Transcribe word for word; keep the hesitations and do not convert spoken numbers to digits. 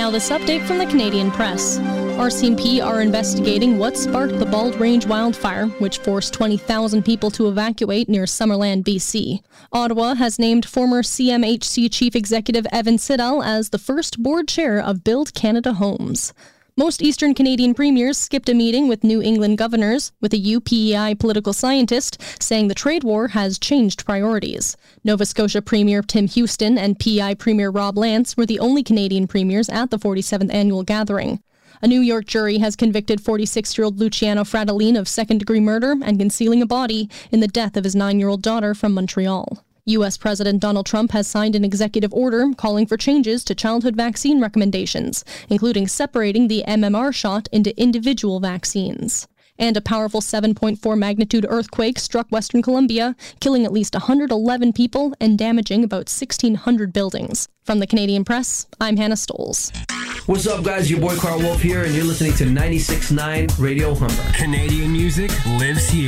Now this update from the Canadian Press. R C M P are investigating what sparked the Bald Range wildfire, which forced twenty thousand people to evacuate near Summerland, B C. Ottawa has named former C M H C Chief Executive Evan Siddall as the first board chair of Build Canada Homes. Most Eastern Canadian premiers skipped a meeting with New England governors, with a U P E I political scientist saying the trade war has changed priorities. Nova Scotia Premier Tim Houston and P E I Premier Rob Lance were the only Canadian premiers at the forty-seventh annual gathering. A New York jury has convicted forty-six-year-old Luciano Fratellin of second-degree murder and concealing a body in the death of his nine-year-old daughter from Montreal. U S President Donald Trump has signed an executive order calling for changes to childhood vaccine recommendations, including separating the M M R shot into individual vaccines. And a powerful seven point four magnitude earthquake struck Western Colombia, killing at least one hundred eleven people and damaging about sixteen hundred buildings. From the Canadian Press, I'm Hannah Stoles. What's up, guys? Your boy Carl Wolf here, and you're listening to ninety-six point nine Radio Humber. Canadian music lives here.